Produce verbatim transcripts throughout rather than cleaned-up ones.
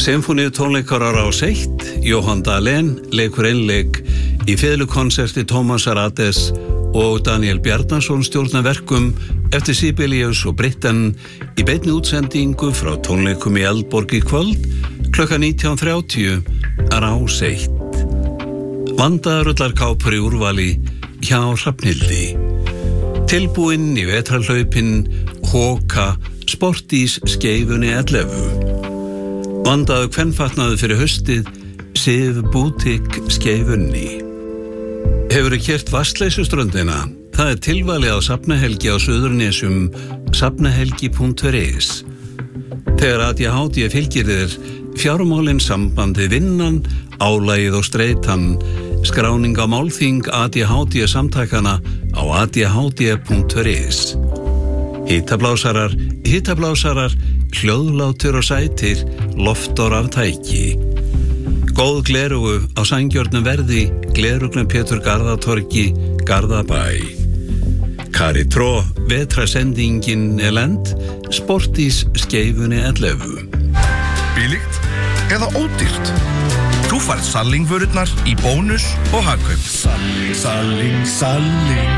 Sinfóníutónleikar á Rás eitt, Jóhann Dahlén leikur einleik í fiðlukonserti Tómasar Ades og Daniel Bjarnason stjórna verkum eftir Sibelius og Britten í beinni útsendingu frá tónleikum í Eldborg í kvöld klukkan nítján þrjátíu á Rás eitt. Vandaður ullarkápur í úrvali hjá Hrafnhildi. Tilbúinn í vetrarhlaupin Hóka Sportís skeifunni ellefu. Vandaðu kvenfatnaðu fyrir haustið Sif Boutique skeifunni. Hefurðu keyrt Vatnsleysuströndina? Það er tilvalið á safnahelgi á Suðurnesjum safnahelgi punktur is. Þegar A D H D fylgir þér fjármálin, sambandi, vinnan, álagið og streitan, skráning á málþing A D H D samtakana á a d h d punktur is. Hitablásarar, hitablásarar, hljóðlátur og sætir, loftor af tæki. Góð glerugu á sanngjörnum verði, gleruglum Pétur Garðatorgi, Garðabæ. Karitró, vetrasendingin er lent, Sportís skeifunni ellefu. Billigt eða ódýrt? Þú færð Salling-vörurnar í bónus og hagkaup. Salling, Salling, Salling.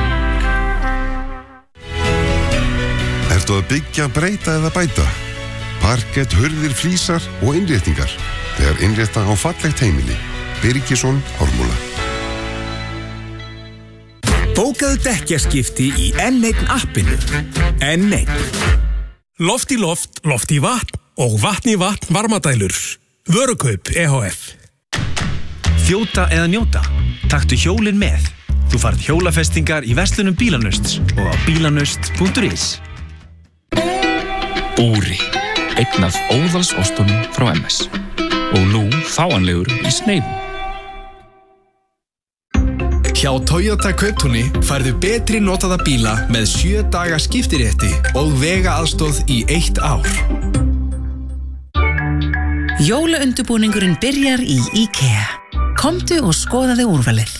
Ertu að byggja, breyta eða bæta? Parkett, hurðir, flísar og innréttingar. Þegar innrétta á fallegt heimili. Birgisson Ármúla. Bókaðu dekkjaskipti í N einn appinu. N einn. Loft í loft, loft í vatn og vatn í vatn varmadælur. Vörukaup E H F. Þjóta eða njóta? Taktu hjólin með. Þú farð hjólafestingar í verslunum Bílanusts og á bílanust punktur is. Búri, einn af óðalsostunum frá M S og nú fáanlegur í sneiðum. Hjá Toyota Kauptúni færðu betri notaða bíla með sjö daga skiptirétti og vegaaðstoð í eitt ár. Jólaundirbúningurinn byrjar í IKEA. Komdu og skoðaðu úrvalið.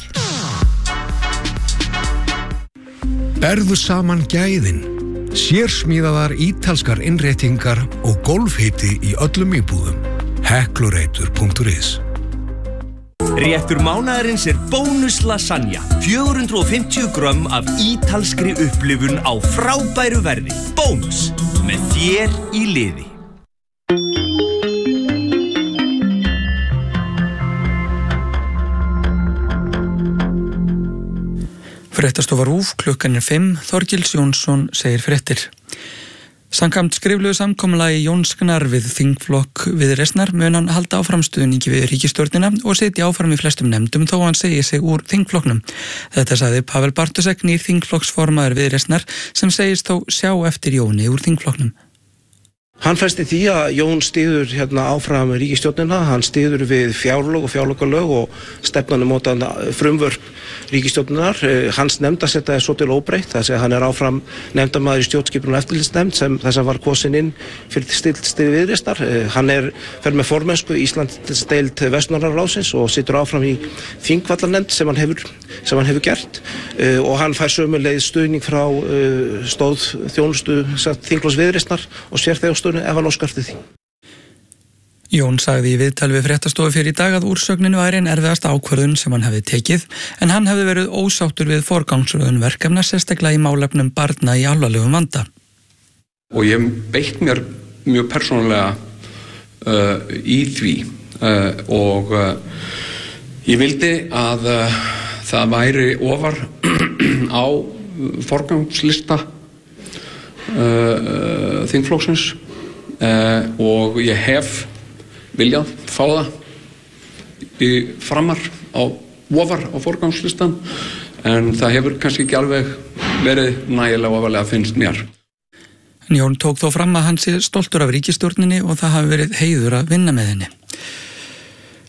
Berðu saman gæðin. Sérsmíðaðar ítalskar innréttingar og golfhiti í öllum íbúðum. Heklureitur punktur is. Réttur mánaðarins er bónus lasagna. fjögur hundruð og fimmtíu grömm af ítalskri upplifun á frábæru verði. Bónus með þér í liði. Fréttastofa RÚV, klukkan er fimm, Þorgils Jónsson segir fréttir. Samkvæmt skriflegu samkomulagi Jóns Gnarr við þingflokk Viðreisnar mun hann halda áfram stuðningi við ríkisstjórnina og sitja áfram í flestum nefndum þó hann segi sig úr þingflokknum. Þetta sagði Pavel Bartusek, nýr þingflokksformaður Viðreisnar, sem segist þó sjá eftir Jóni úr þingflokknum. Hann festi því að Jón styður hérna áfram ríkisstjórnina, hann styður við fjárlög og fjárlögalög og stefnanum mótan frumvörp ríkisstjórninar. Hans nefndasetta er svo til óbreytt, þess að hann er áfram nefndamaður í stjórnskipunar og eftirlitsnefnd sem þess að var kosin inn fyrir stiltstigi Viðreisnar. Hann er fer með formennsku í Íslandsdeild Vestnorræna ráðsins og situr áfram í þingvallanefnd sem hann hefur sem hann hefur gert og hann fær sömuleiðis stuðning frá stóð þjónustu þingflokks Viðreisnar og sér þegar ef hann óskar eftir því. Jón sagði í viðtal við fréttastofu fyrir í dag að úrsögninu væri en erfiðasta ákvörðun sem hann hefði tekið, en hann hefði verið ósáttur við forgangsröðun verkefna, sérstaklega í málefnum barna í alvarlegum vanda. Og ég beitt mér mjög persónulega uh, í því uh, og uh, ég vildi að uh, það væri ofar á forgangslista uh, uh, þingflokksins. Uh, og ég hef viljað fá það í framar á ofar á forgangslistan en það hefur kannski ekki alveg verið nægilega ofarlega finnst mér. En Jón tók þó fram að hann sé stoltur af ríkisstjórninni og það hafi verið heiður að vinna með henni.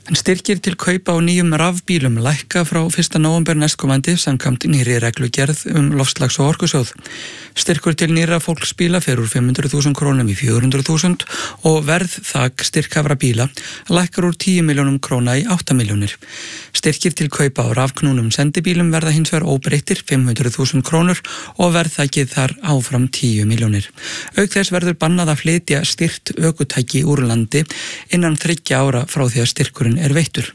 En styrkir til kaupa á nýjum rafbílum lækka frá fyrsta nóvember næstkomandi samkvæmt nýrri reglugerð um loftslags- og orkusjóð. Styrkur til nýra fólksbíla fer úr fimm hundruð þúsund krónum í fjögur hundruð þúsund og verð þak styrkhafra bíla lækkar úr tíu milljónum króna í átta milljónir. Styrkir til kaupa á rafknúnum sendibílum verða hins vegar óbreyttir fimm hundruð þúsund krónur og verðþakið þar áfram tíu milljónir. Auk þess verður bannað að flytja styrt ökutæki úr landi innan þriggja ára frá því að styrkurinn er veittur.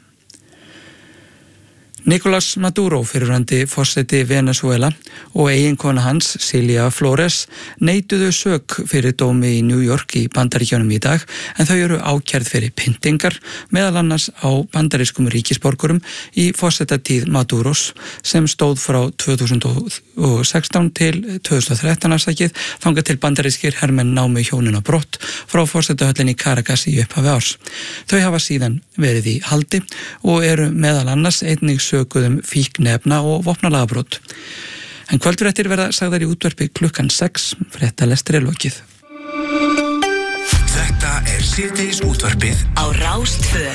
Nicolás Maduro, fyrrverandi forseti Venezuela, og eiginkona hans, Cilia Flores, neituðu sök fyrir dómi í New York í Bandaríkjunum í dag, en þau eru ákærð fyrir pyntingar, meðal annars á bandarískum ríkisborgurum í forsetatíð Maduros, sem stóð frá tvö þúsund og sextán til tvö þúsund og þrettán afsakið, þangað til bandarískir hermenn námu hjónin á brott frá forsetahöllinni Caracas í upphafi árs. Þau hafa síðan verið í haldi og eru meðal annars einnig sökuðum fíkniefna og vopnalagabrot. En kvöldfréttir verða sagðar í útvarpi klukkan sex, fréttalestri er lokið. Þetta er síðdegis útvarpið á Rás tvö.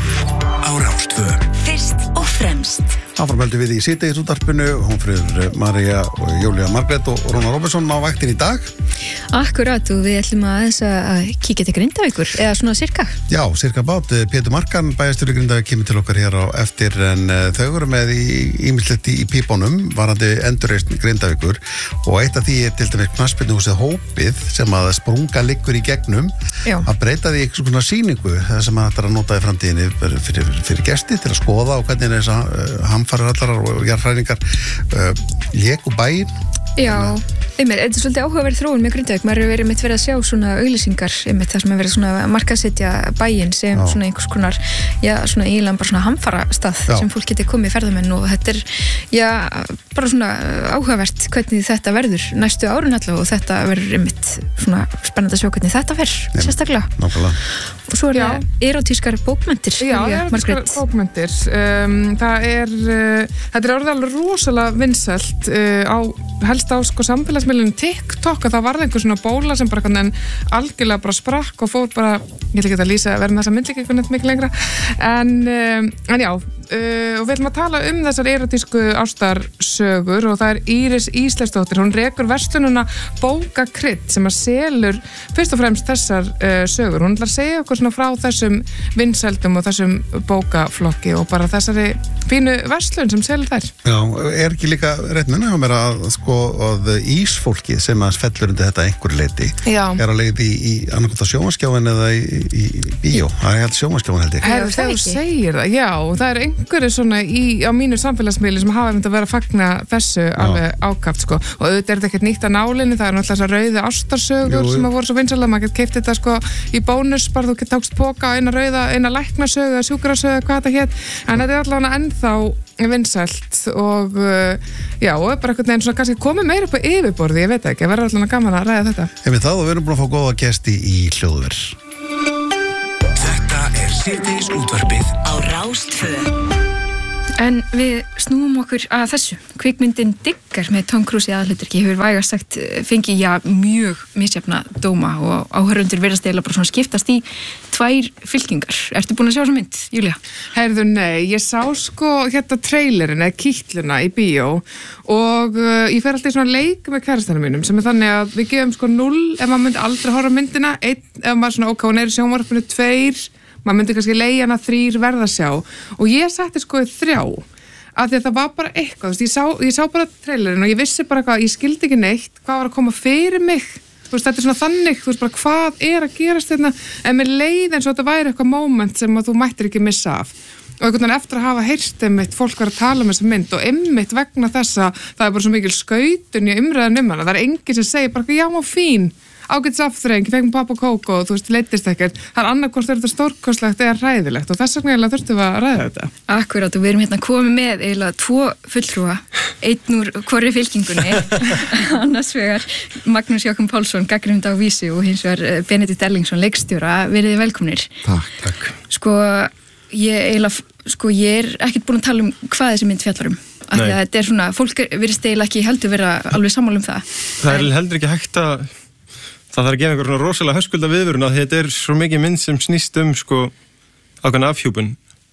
Á Rás tvö. Fyrst og fremst. Áframhaldum við í síðdegis útvarpinu, Hólmfríður María og Júlía Margrét og Rúnar Róbertsson á vaktin í dag. Akkurat, og við ætlum að þess að kíkja til Grindavíkur, eða svona cirka. Já, cirka bát. Pétur Markan, bæjarstjóri Grindavík, kemur til okkar hér á eftir, en þau eru með í ýmislegt í, í pípunum, varandi endurreisn Grindavíkur, og eitt af því er til dæmis knattspyrnuhúsið Hópið, sem að sprunga liggur í gegnum, Já. Að breyta því eitthvað svona sýningu, sem að þetta er að nota í framtíðinni fyrir, fyrir, fyrir gesti til að skoða og hvernig þess að uh, hamfarir allar og jarðhræringar uh, léku bæinn. Já, einmitt, þetta er svolítið áhugaverð þróun með Grindavík. Maður hefur verið mitt verið að sjá svona auglýsingar, einmitt það sem hefur verið svona markaðsetja bæinn sem já. Svona einhvers konar, já, svona eiginlega bara svona hamfarastað sem fólk geti komið í ferðamenn, og þetta er, já, bara svona áhugavert hvernig þetta verður næstu árun allavega, og þetta verður einmitt svona spennandi að sjá hvernig þetta fer, sérstaklega. Nákvæmlega. Og svo er já. Það erótískar bókmenntir. Já, erótískar bókmenntir. Um, það er, uh, þetta er orðið alveg rosalega vinsælt uh, á helst á sko samfélagsmiðlunum TikTok, að það varði einhver svona bóla sem bara en algjörlega bara sprakk og fór bara, ég ætla ekki að lýsa verðum þessa myndlík eitthvað neitt mikið lengra, en, um, en já, uh, og við ætlum að tala um þessar erótísku ástarsögur, og það er Íris Ísleifsdóttir, hún rekur verslununa Bókakrydd sem að selur fyrst og fremst þessar uh, sögur. Hún ætlar að segja okkur svona frá þessum vinsældum og þessum bókaflokki og bara þessari fínu verslun sem selur þær. Já, er ekki líka rétt minna hjá mér að sko að ísfólki sem að fellur undir þetta einhver leiti Já. Er að leiði í, í annarkvæmt á sjónvarskjáin eða í, í, í bíó. Það er helt sjónvarskjáin held ég. Hefur það þú segir það, já, það er einhverju svona í, á mínu samfélagsmiðli sem hafa myndið að vera að fagna þessu já. Alveg ákaft sko, og auðvitað er þetta ekkert nýtt að nálinni, það er náttúrulega þessar rauðu ástarsögur sem að voru svo vinsælar, maður getur keypt þetta sko í bónus, bara þú getur tókst póka á eina rauða, eina læknasögu eða sjúkrasögu, hvað þetta hét, en þetta er allavega ennþá vinsælt og uh, já, og bara einhvern veginn svona kannski komið meira upp á yfirborði, ég veit ekki, verður allavega gaman að ræða þetta. Ef við það, og við erum búin að fá góða gesti í hljóðver. Þetta er síðdegis útvarpið á Rás tvö. En við snúum okkur að þessu. Kvikmyndin Diggar með Tom Cruise í aðalhlutverki hefur vægast sagt fengið já mjög misjafna dóma, og áhörfundur virðast eiginlega bara svona skiptast í tvær fylkingar. Ertu búin að sjá þessa mynd, Júlía? Heyrðu, nei, ég sá sko hérna trailerin eða kítluna í bíó, og uh, ég fer alltaf í svona leik með kærastanum mínum, sem er þannig að við gefum sko null ef maður myndi aldrei horfa myndina, einn ef maður svona ok, hún er í sjónvarpinu, tveir maður myndi kannski leigja hana, þrír verða sjá, og ég setti sko í þrjá af því að það var bara eitthvað, ég sá, ég sá bara trailerin og ég vissi bara eitthvað, ég skildi ekki neitt hvað var að koma fyrir mig, þú veist, þetta er svona þannig, þú veist bara hvað er að gerast hérna, en mér leið eins og þetta væri eitthvað moment sem að þú mættir ekki missa af, og einhvern veginn eftir að hafa heyrt einmitt, fólk var að tala um þessa mynd og einmitt vegna þessa, það er bara svo mikil skautun í umræðan um hana, það er enginn sem segir bara já, má fín, ágætis afþreying, ég fekk með pappa og kókó og þú veist, leittist ekkert, það er annarkvort er þetta stórkostlegt eða hræðilegt, og þess vegna eiginlega þurftum við að ræða þetta. Akkurát, og við erum hérna komið með eiginlega tvo fulltrúa, einn úr hvorri fylkingunni, annars vegar Magnús Jákon Pálsson, gagnrýnandi á Vísi, og hins vegar Benedikt Erlingsson, leikstjóra, verið velkomnir. Takk, takk. Sko, ég eiginlega, sko, ég er ekkert búin að tala um hvað þessi mynd fjallar um. Af því að þetta er svona, fólk virðist eiginlega ekki heldur vera alveg sammála um það. Það er heldur ekki hægt að það þarf að gefa einhver svona rosalega höskulda viðvörun að þetta er svo mikið mynd sem snýst um sko ákveðna afhjúpun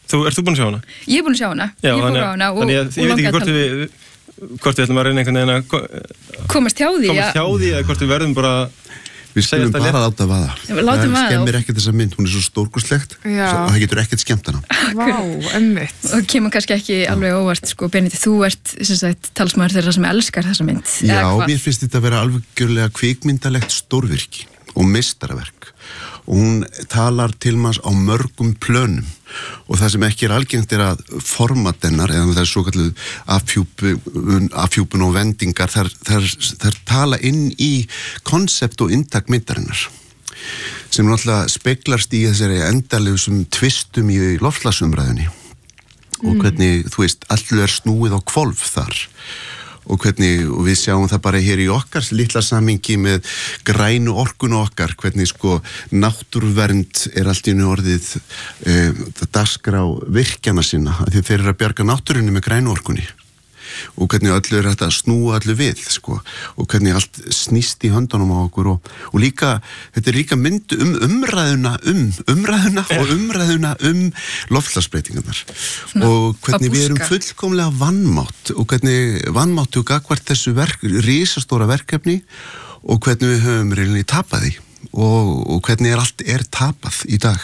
þú, ert þú búin að sjá hana? Ég er búin að sjá hana, Já, ég fór á hana og, þannig að og ég veit ekki langaði hvort að við hvort við ætlum að reyna einhvern veginn að komast hjá því komast hjá því eða hvort við verðum bara Við skulum bara láta vaða. Látum vaða. Það skemmir ekkert þessa mynd, hún er svo stórkurslegt og það getur ekkert skemmt hana. Vá, emmitt. Og kemur kannski ekki alveg óvart, sko, Benedikt, þú ert sem sagt talsmaður þeirra sem elskar þessa mynd. Já, mér finnst þetta að vera alveggjörlega kvikmyndalegt stórvirki og meistaraverk og hún talar til manns á mörgum plönum og það sem ekki er algengt er að format hennar, eða það er svo kalluð afhjúpun, afhjúpun og vendingar, þær, þær, þær tala inn í konsept og inntak myndarinnar sem náttúrulega speglast í þessari endalegu sem tvistum í loftslagsumræðunni og hvernig, þú veist, allur er snúið á hvolf þar og hvernig, og við sjáum það bara hér í okkar litla samhengi með grænu orkunu okkar, hvernig sko náttúruvernd er allt í einu orðið e, dagskrá virkjana sinna, því þeir eru að bjarga náttúrunni með grænu orkunni og hvernig öllu er þetta að snúa öllu við sko, og hvernig allt snýst í höndunum á okkur og, og líka, þetta er líka mynd um umræðuna um, umræðuna og umræðuna um loftslagsbreytingarnar og hvernig við erum fullkomlega vannmátt og hvernig vannmáttu gagvart þessu verk, risastóra verkefni og hvernig við höfum reynilega tapað því og, og hvernig er allt er tapað í dag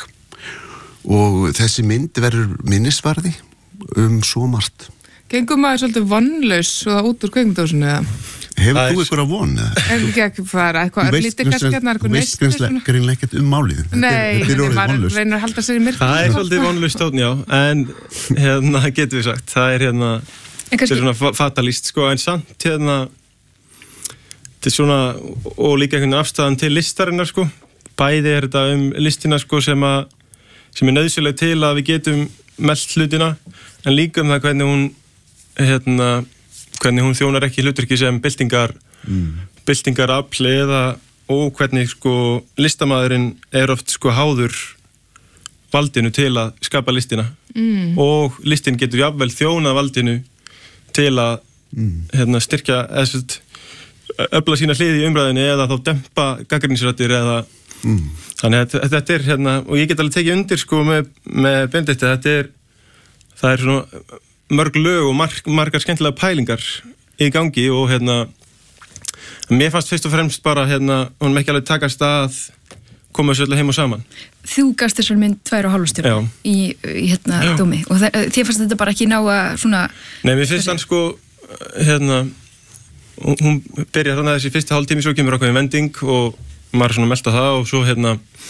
og þessi mynd verður minnisvarði um svo margt. Gengum maður svolítið vonlaus og það út úr kveikmyndahúsinu eða? Hefur þú eitthvað von? En ekki fara, eitthvað lítið kannski hérna Þú veist greinlega ekkert um málið. Nei, maður reynir að halda sér í myrkur. Það er svolítið vonlaust tónn, já, en hérna getur við sagt, það er hérna þetta er svona fatalist, sko, en samt hérna þetta er svona, og líka einhvern afstæðan til listarinnar, sko, bæði er þetta um listina, sko, sem að sem er nauðsynleg til að við getum melt hlutina, en líka um það hvernig hún hérna, hvernig hún þjónar ekki hlutverki sem byltingar mm. byltingarafl eða og hvernig sko listamaðurinn er oft sko háður valdinu til að skapa listina mm. og listin getur jafnvel þjónað valdinu til að mm. hérna, styrkja eða öfla sína hliði í umræðinu eða þá dempa gagnrýnisraddir eða mm. þannig að þetta er hérna, og ég get alveg tekið undir sko með, með Benedikti, þetta er það er svona mörg lög og marg, margar skemmtilega pælingar í gangi og hérna mér fannst fyrst og fremst bara hérna hún ekki alveg takast að koma þessu öllu heim og saman. Þú gafst þessar mynd tvær og hálfa stjórn í, í hérna Já. Dómi og þér fannst þetta bara ekki ná að svona Nei, mér finnst hann sko hérna hún byrjar þannig að þessi fyrsti hálf tími svo kemur okkur í vending og maður svona melta það og svo hérna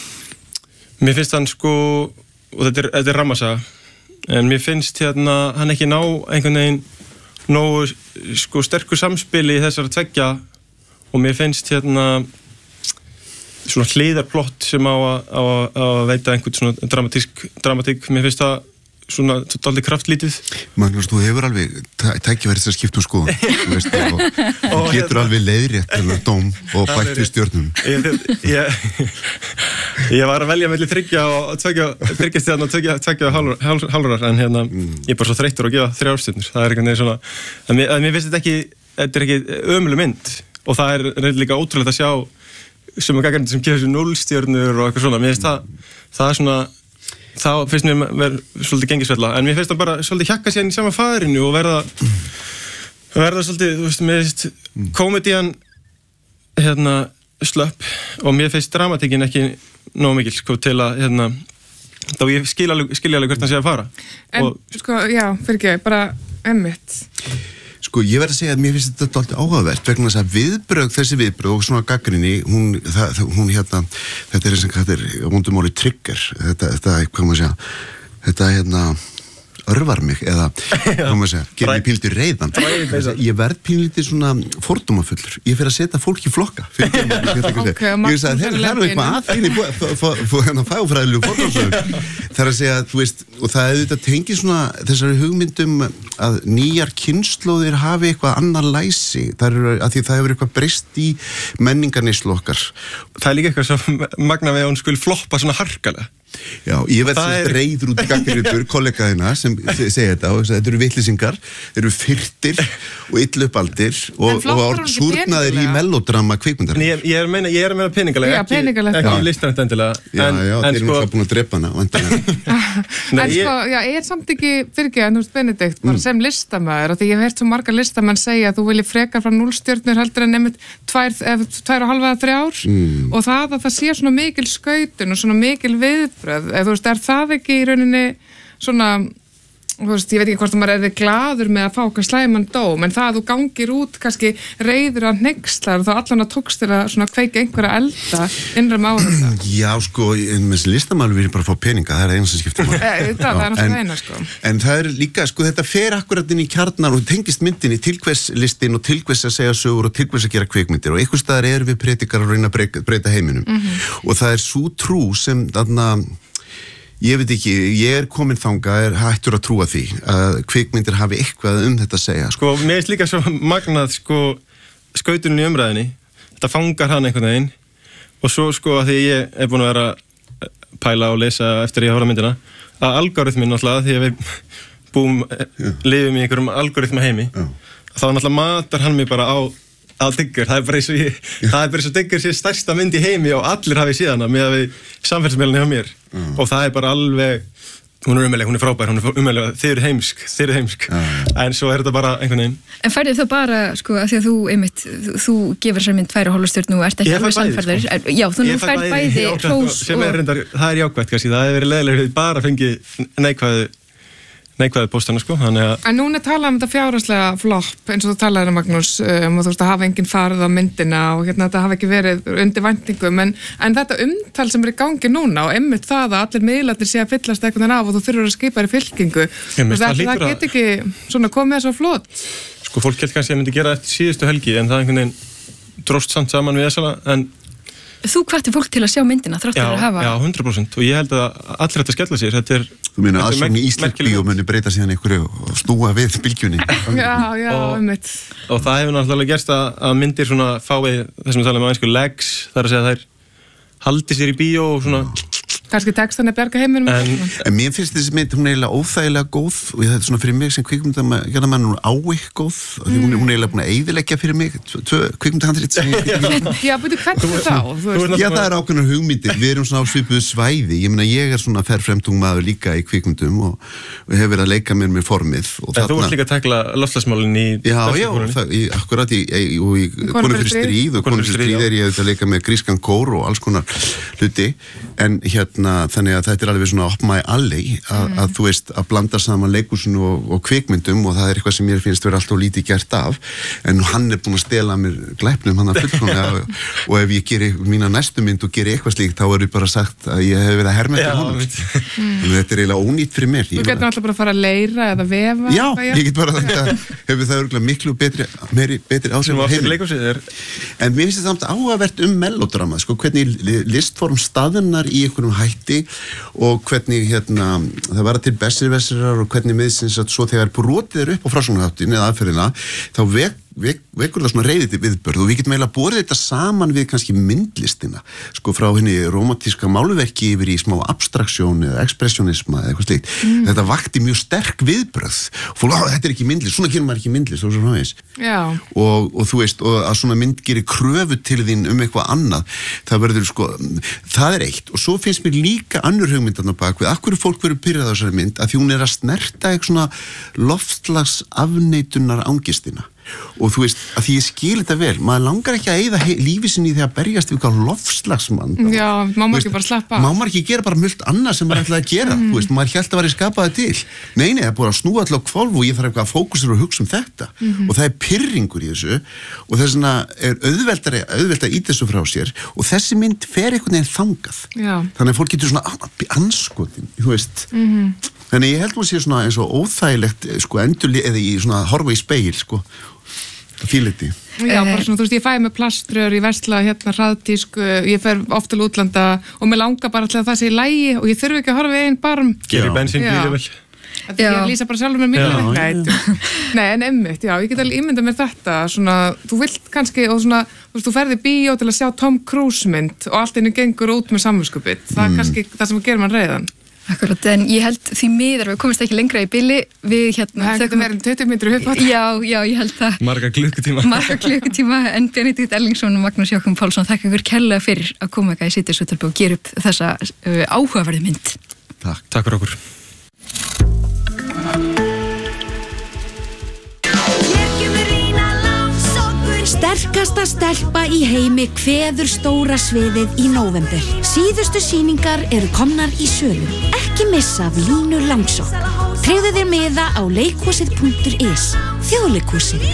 mér finnst hann sko og þetta er, þetta er rammasaga en mér finnst hérna hann ekki ná einhvern veginn nógu sko sterkur samspili í þessar tveggja og mér finnst hérna svona hliðarplott sem á að, á að, á að veita einhvern svona dramatísk dramatík, mér finnst það svona dálítið kraftlítið. Magnús, þú hefur alveg tækifæri þess að skipta um skoðun þú veist, og þú getur alveg leiðrétt þennan dóm og bætt við stjörnum. Ég, ég, ég var að velja melli þriggja og tveggja, þriggja stjörn og tveggja, tveggja hálfurar, en hérna ég er bara svo þreyttur að gefa þrjár stjörnur. Það er einhvern veginn svona, en mér, mér finnst þetta ekki, þetta er ekki ömuleg mynd og það er reynd líka ótrúlegt að sjá sem að gagnrýnendur sem gefa þessu núll stjörnur og eitthvað svona. Mér finnst það, það er svona þá finnst mér verið svolítið gengisvella en mér finnst það bara svolítið hjakka sér í sama farinu og verða verða svolítið, þú veist, mér finnst komedían hérna slöpp og mér finnst dramatíkin ekki nóg mikil sko til að hérna þá ég skil alveg, skil alveg hvert hann sé að fara En og, sko, já, fyrir ekki, bara emmitt Sko, ég verð að segja að mér finnst þetta alltaf áhugavert vegna þess að viðbrögð, þessi viðbrögð og svona gagnrýni, hún, það, hún hérna, þetta er eins og hvað þetta er, vondumáli trigger, þetta, þetta, hvað maður segja, þetta hérna, örvar mig, eða, hvað maður segja, gerir mig pínlítið reiðan. Ég verð pínlítið svona fordómafullur, ég fer að setja fólk í flokka, fyrir ekki að segja, ég veist að það er eitthvað að þín í fægufræðilegu fordómsögum. Það er að segja, þú veist, og það er þetta tengið svona þessari hugmyndum að nýjar kynslóðir hafi eitthvað annar læsi, það er að því það hefur eitthvað breyst í menningarneyslu okkar. Það er líka eitthvað sem magna við að hún skul floppa svona harkalega. Já, ég veit svo reyður út í gagnrýnendur kollegaðina sem segja þetta og þetta eru vitleysingar, þeir eru fyrtir og illuppaldir og, og súrnaðir í melodrama kvikmyndar. Ég, ég er að meina, ég er að meina peningalega, ekki, peningalega. ekki listræntt endilega. Já, en, já, en þeir eru sko, náttúrulega búin að drepa hana. En sko, já, ég er samt ekki fyrirgeð, þú veist Benedikt, bara sem listamæður og því ég hef heyrt svo margar listamenn segja að þú viljið frekar frá núlstjörnur heldur en nefnt tvær, tvær og halva eða þrjár mm. og það að það sé svona mikil skautun og svona mikil viðbröð, eða þú veist, er það ekki í rauninni svona, þú veist, ég veit ekki hvort maður er þið gladur með að fá okkar slæman dóm, en það að þú gangir út kannski reyður að hneykslar og þá allan að tókst þér að svona kveika einhverja elda innram á þetta. Já, sko, en með þessi listamælu vil ég bara fá peninga, það er eina sem skiptir maður. Það er náttúrulega eina, sko. En það er líka, sko, þetta fer akkurat inn í kjarnar og tengist myndinni til hvers listin og til hvers að segja sögur og til hvers að gera kvikmyndir og einhvers staðar er við predikar að reyna að breyta heiminum mm-hmm. og það er sú trú sem þarna ég veit ekki, ég er komin þanga er hættur að trúa því að kvikmyndir hafi eitthvað um þetta að segja. Sko, mér er líka svo magnað, sko, skautunin í umræðinni, þetta fangar hann einhvern veginn og svo, sko, að því ég er búin að vera pæla og lesa eftir ég hóra myndina, að algoritmin náttúrulega, því að við búum, lifum í einhverjum algoritma heimi, Já. Þá náttúrulega matar hann mig bara á á Digger, það er bara eins og ég, það er bara eins og Digger sé stærsta mynd í heimi og allir hafi síðan með að við samfélagsmiðlunni hjá mér mm. og það er bara alveg, hún er umæðileg, hún er frábær, hún er umæðileg, þið eru heimsk, þið eru heimsk, mm. en svo er þetta bara einhvern veginn. En færðu það bara, sko, að því að þú, einmitt, þú, þú gefur sér mynd tvær og hálfa stjörnu og ert ekki alveg samferður, sko. Já, þú nú færð bæði hrós sem er reyndar, það er jákvætt kannski, það hefur verið leiðilega bara fengið neikvæðu neikvæðu póstana sko, þannig að... En núna tala um þetta fjárhagslega flopp eins og þú talaði um Magnús um, og þú veist að hafa enginn farið á myndina og hérna þetta hafa ekki verið undir væntingum en, en þetta umtal sem er í gangi núna og einmitt það að allir miðlarnir sé að fyllast eitthvað af og þú þurfur að skipa þér í fylkingu Einmitt, það, það, það get ekki svona komið þess að flott. Sko fólk held kannski að myndi gera þetta síðustu helgi en það einhvern veginn dróst samt saman við þessala en Þú hvatti fólk til að sjá myndina þrátt fyrir að hafa... Já, hundrað prósent og ég held að allir ætti að skella sér, þetta er... Þú meina aðsvonni í Ísland bíó muni breyta síðan einhverju og snúa við bylgjunni. Já, já, ummitt. Og það hefur náttúrulega gerst að, að myndir svona fái þessum við talaðum á einsku legs, það er að segja að þær haldi sér í bíó og svona... Kannski textan er bjarga heiminum. En, en mér finnst þessi mynd, hún er eiginlega óþægilega góð og þetta er svona fyrir mig sem kvikmyndamann, hún er áeik góð og því hún er, hún er eiginlega búin að eyðileggja fyrir mig tvö kvikmyndahandrit sem ég kvikmyndamann. Já, búin hvernig þá? Já, það er ákveðnar hugmyndir, við erum svona á svipuðu svæði, ég meina ég er svona ferfremtungmaður líka í kvikmyndum og, og hefur verið að leika mér með formið. En þú ert líka að tekla loftslagsmálin í... Já, já, það, í, akkurat í, í, í Konum fyrir stríð og Konum fyrir stríð er ég að leika með grískan kór og alls konar hluti en hérna þannig að þetta er alveg svona up my alley að, mm. að þú veist að blanda saman leikúsinu og, og kvikmyndum og það er eitthvað sem mér finnst verið alltaf lítið gert af en hann er búin að stela mér glæpnum hann að fullkomlega og ef ég geri mína næstu mynd og geri eitthvað slíkt þá er ég bara sagt að ég hef verið að herma eftir honum mm. þetta er eiginlega ónýtt fyrir mér. Þú getur alltaf bara að fara að leira eða vefa. Já, ég get bara þetta hefur það örgulega miklu betri, meiri, betri ásefn en mér finnst þetta samt áhugavert um melodrama sko, hvernig listform staðinnar í einhverjum hætti og hvernig hérna, það var til besservesserar og hvernig miðsins að svo þegar brotið er upp á frásögnarháttin eða aðferðina þá vek, vek, vekur það svona reyðið viðbörð og við getum eiginlega borðið þetta saman við kannski myndlistina sko frá henni romantíska máluverki yfir í smá abstraksjón eða ekspressionisma eða eitthvað slíkt mm. þetta vakti mjög sterk viðbröð og fólk, þetta er ekki myndlist, svona gerir maður ekki myndlist og, og, og þú veist og að svona mynd gerir kröfu til þín um eitthvað annað það verður sko, það er eitt og svo finnst mér líka annur hugmyndan á bakvið, akkur er fólk verið pyrrað á þessari mynd að því hún er að snerta eitthvað svona loftslags afneitunar angistina og þú veist, að því ég skil þetta vel maður langar ekki að eyða lífi sinni í því að berjast við eitthvað lofslagsmann Já, má maður ekki bara slappa má maður ekki gera bara mjölt annað sem maður ætlaði að gera mm. þú veist, maður hélt að vera skapaði til nei, nei, það er búin að snúa alltaf kvolf og ég þarf eitthvað að fókusera og hugsa um þetta mm -hmm. og það er pyrringur í þessu og þess vegna er auðveldari auðveld að íta þessu frá sér og þessi mynd fer einhvern veginn þangað Já. Þannig að fólk getur svona anskotin, þú veist mm -hmm. Þannig ég held að það sé svona eins og óþægilegt sko endurli eða í svona horfa í speil sko fíliti. Já, bara svona, þú veist, ég fæ með plaströr, ég versla hérna hraðtísk, ég fer oft til útlanda og mér langar bara alltaf að það sé í lægi og ég þurfi ekki að horfa í einn barm. Gerir bensínbíli vel. Þetta ég lýsa bara sjálfur með mjög Nei, Nei, en einmitt, já, ég get alveg ímynda mér þetta svona, þú vilt kannski, og svona, þú þú veist, þú ferði bíó til að sjá Tom Cruise mynd og allt einu gengur út með samviskupið, það er mm. kannski það sem gerir mann reiðan. Akkurat, en ég held því miður við komumst ekki lengra í bili við hérna það er meira en tuttugu mínútur upp á þetta. Já, já, ég held það. Marga klukkutíma. Marga klukkutíma, en Benedikt Erlingsson og Magnús Jóhann Pálsson, þakka ykkur kærlega fyrir að koma eitthvað í Sýttisútvarpið og gera upp þessa uh, áhugaverði mynd. Takk. Takk fyrir okkur. Sterkasta stelpa í heimi kveður stóra sviðið í nóvember. Síðustu sýningar eru komnar í sölu. Ekki missa af Línu Langsokk. Tryggðu þér miða á leikhúsið punktur is. Þjóðleikhúsið.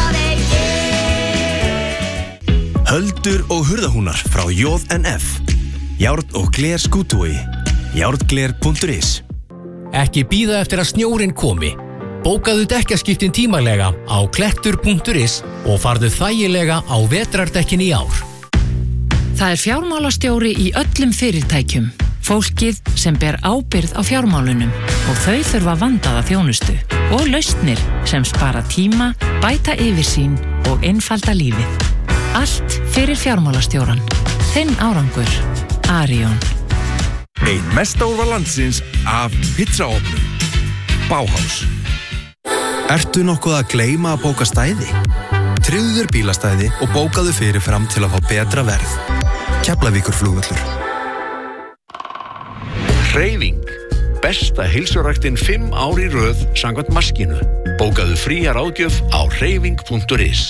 Höldur og hurðahúnar frá J N F. Járn og gler skútúi. járngler punktur is. Ekki bíða eftir að snjórinn komi. Bókaðu dekkjaskiptin tímalega á klettur punktur is og farðu þægilega á vetrardekkin í ár. Það er fjármálastjóri í öllum fyrirtækjum. Fólkið sem ber ábyrgð á fjármálunum og þau þurfa vandaða þjónustu og lausnir sem spara tíma, bæta yfirsýn og einfalda lífið. Allt fyrir fjármálastjóran. Þinn árangur. Arion. Einn mesta úrval landsins af pizzaofnum. Bauhaus. Ertu nokkuð að gleyma að bóka stæði? Tryggðu þér bílastæði og bókaðu fyrirfram til að fá betra verð. Keflavíkurflugvöllur. Hreyfing. Besta heilsuræktin fimm ár í röð samkvæmt maskínu. Bókaðu fría ráðgjöf á hreyfing punktur is.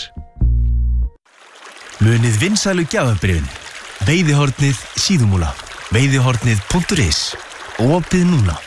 Munið vinsælu gjafabrifin. Veiðihornið Síðumúla. Veiðihornið punktur is. Opið núna.